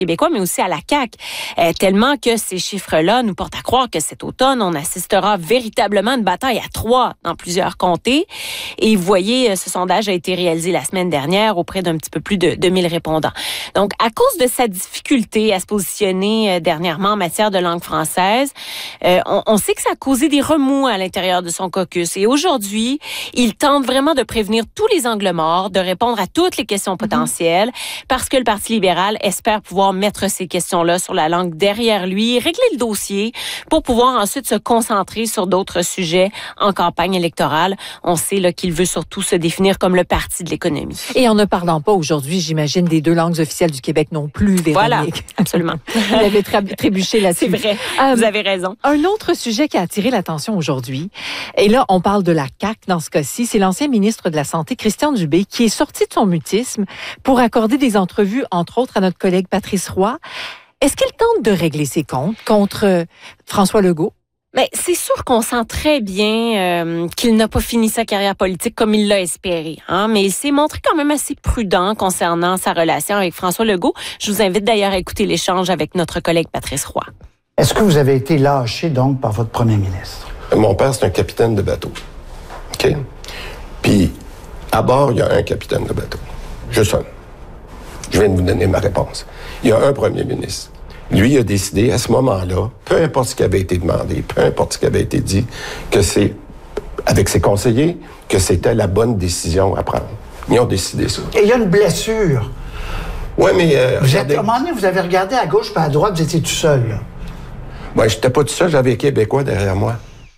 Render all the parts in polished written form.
québécois, mais aussi à la CAQ, tellement que ces chiffres-là nous portent à croire que cet automne, on assistera véritablement à une bataille à 3 dans plusieurs comtés. Et vous voyez, ce sondage a été réalisé la semaine dernière auprès d'un petit peu plus de 1000 répondants. Donc, à cause de sa difficulté à se positionner dernièrement en matière de langue française, on sait que ça a causé des remous à l'intérieur de son caucus. Et aujourd'hui, il tente vraiment de prévenir tous les angles morts, de répondre à toutes les questions potentielles, parce que le Parti libéral espère pouvoir mettre ces questions-là sur la langue derrière lui, régler le dossier pour pouvoir ensuite se concentrer sur d'autres sujets en campagne électorale. On sait là, qu'il veut surtout se définir comme le parti de l'économie. Et en ne parlant pas aujourd'hui, j'imagine, des 2 langues officielles du Québec non plus, Véronique. Voilà, absolument. Vous avez trébuché là-dessus. C'est vrai, vous avez raison. Un autre sujet qui a attiré l'attention aujourd'hui, et là, on parle de la CAQ dans ce cas-ci, c'est l'ancien ministre de la Santé, Christian Dubé, qui est sorti de son mutisme pour accorder des entrevues, entre autres, à notre collègue Patrice Roy. Est-ce qu'il tente de régler ses comptes contre François Legault? Mais c'est sûr qu'on sent très bien qu'il n'a pas fini sa carrière politique comme il l'a espéré. Hein? Mais il s'est montré quand même assez prudent concernant sa relation avec François Legault. Je vous invite d'ailleurs à écouter l'échange avec notre collègue Patrice Roy. Est-ce que vous avez été lâché donc par votre premier ministre? Mon père, c'est un capitaine de bateau. OK? Puis, à bord, il y a un capitaine de bateau. Juste un. Je viens de vous donner ma réponse. Il y a un premier ministre. Lui a décidé, à ce moment-là, peu importe ce qui avait été demandé, peu importe ce qui avait été dit, que c'est, avec ses conseillers, que c'était la bonne décision à prendre. Ils ont décidé ça. Et il y a une blessure. Oui, mais... À un moment donné, vous avez regardé à gauche puis à droite, vous étiez tout seul, là. Moi, j'étais pas tout seul, j'avais les Québécois derrière moi.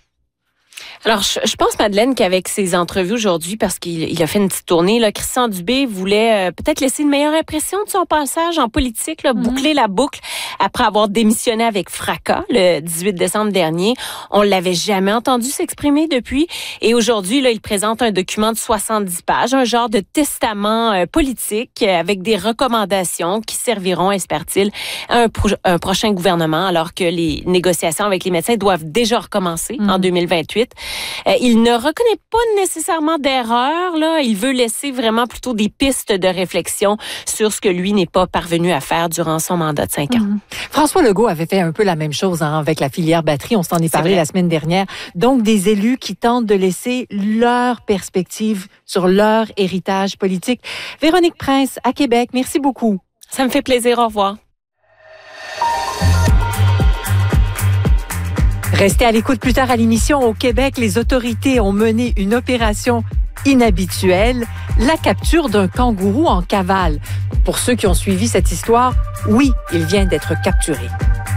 Alors, je pense, Madeleine, qu'avec ses entrevues aujourd'hui, parce qu'il a fait une petite tournée, là, Christian Dubé voulait peut-être laisser une meilleure impression de son passage en politique, là, boucler la boucle après avoir démissionné avec fracas le 18 décembre dernier. On l'avait jamais entendu s'exprimer depuis. Et aujourd'hui, là, il présente un document de 70 pages, un genre de testament politique avec des recommandations qui serviront, espère-t-il, à un prochain gouvernement, alors que les négociations avec les médecins doivent déjà recommencer en 2028. Il ne reconnaît pas nécessairement d'erreur, là. Il veut laisser vraiment plutôt des pistes de réflexion sur ce que lui n'est pas parvenu à faire durant son mandat de 5 ans. François Legault avait fait un peu la même chose avec la filière batterie. On s'en est parlé la semaine dernière. Donc, des élus qui tentent de laisser leur perspective sur leur héritage politique. Véronique Prince, à Québec, merci beaucoup. Ça me fait plaisir. Au revoir. Restez à l'écoute plus tard à l'émission. Au Québec, les autorités ont mené une opération inhabituelle, la capture d'un kangourou en cavale. Pour ceux qui ont suivi cette histoire, oui, il vient d'être capturé.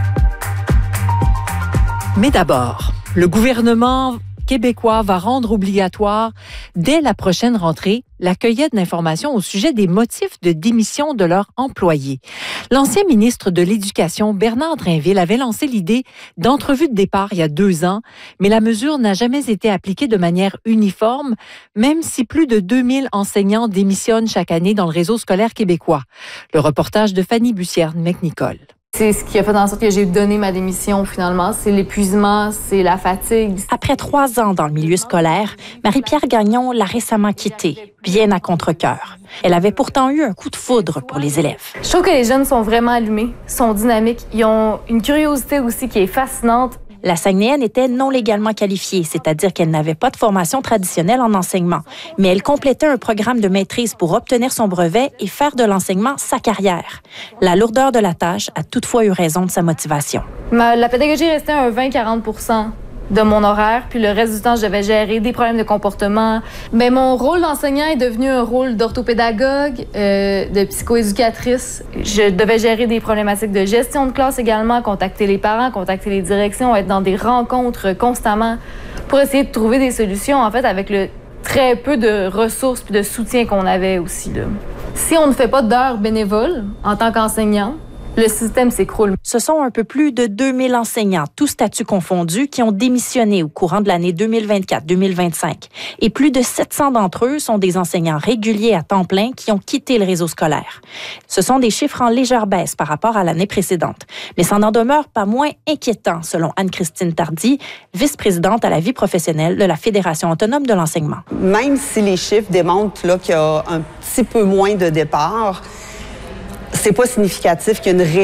Mais d'abord, le gouvernement québécois va rendre obligatoire, dès la prochaine rentrée, la cueillette d'informations au sujet des motifs de démission de leurs employés. L'ancien ministre de l'Éducation, Bernard Drinville, avait lancé l'idée d'entrevue de départ il y a 2 ans, mais la mesure n'a jamais été appliquée de manière uniforme, même si plus de 2000 enseignants démissionnent chaque année dans le réseau scolaire québécois. Le reportage de Fanny Bussière-McNicol. C'est ce qui a fait en sorte que j'ai donné ma démission finalement. C'est l'épuisement, c'est la fatigue. Après 3 ans dans le milieu scolaire, Marie-Pierre Gagnon l'a récemment quittée, bien à contre-cœur. Elle avait pourtant eu un coup de foudre pour les élèves. Je trouve que les jeunes sont vraiment allumés, sont dynamiques. Ils ont une curiosité aussi qui est fascinante. La Saguenayenne était non légalement qualifiée, c'est-à-dire qu'elle n'avait pas de formation traditionnelle en enseignement. Mais elle complétait un programme de maîtrise pour obtenir son brevet et faire de l'enseignement sa carrière. La lourdeur de la tâche a toutefois eu raison de sa motivation. La pédagogie restait à un 20-40% de mon horaire, puis le reste du temps, je devais gérer des problèmes de comportement. Mais mon rôle d'enseignant est devenu un rôle d'orthopédagogue, de psychoéducatrice. Je devais gérer des problématiques de gestion de classe également, contacter les parents, contacter les directions, être dans des rencontres constamment pour essayer de trouver des solutions, en fait, avec le très peu de ressources et de soutien qu'on avait aussi, là. Si on ne fait pas d'heures bénévoles en tant qu'enseignant, le système s'écroule. Ce sont un peu plus de 2000 enseignants, tous statuts confondus, qui ont démissionné au courant de l'année 2024-2025. Et plus de 700 d'entre eux sont des enseignants réguliers à temps plein qui ont quitté le réseau scolaire. Ce sont des chiffres en légère baisse par rapport à l'année précédente. Mais ça n'en demeure pas moins inquiétant, selon Anne-Christine Tardy, vice-présidente à la vie professionnelle de la Fédération autonome de l'enseignement. Même si les chiffres démontrent là, qu'il y a un petit peu moins de départs, c'est pas significatif qu'il y a une